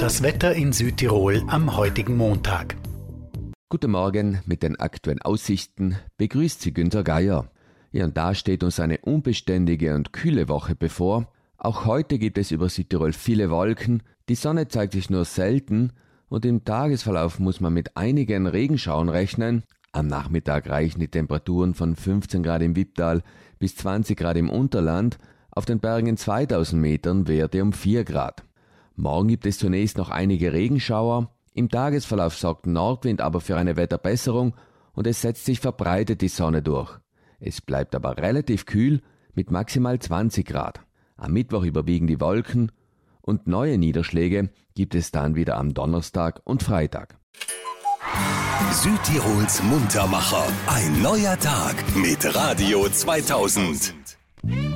Das Wetter in Südtirol am heutigen Montag. Guten Morgen mit den aktuellen Aussichten. Begrüßt Sie Günther Geier. Ja, und da steht uns eine unbeständige und kühle Woche bevor. Auch heute gibt es über Südtirol viele Wolken. Die Sonne zeigt sich nur selten und im Tagesverlauf muss man mit einigen Regenschauern rechnen. Am Nachmittag reichen die Temperaturen von 15 Grad im Wipptal bis 20 Grad im Unterland. Auf den Bergen in 2000 Metern Werte um 4 Grad. Morgen gibt es zunächst noch einige Regenschauer. Im Tagesverlauf sorgt Nordwind aber für eine Wetterbesserung und es setzt sich verbreitet die Sonne durch. Es bleibt aber relativ kühl mit maximal 20 Grad. Am Mittwoch überwiegen die Wolken und neue Niederschläge gibt es dann wieder am Donnerstag und Freitag. Südtirols Muntermacher. Ein neuer Tag mit Radio 2000.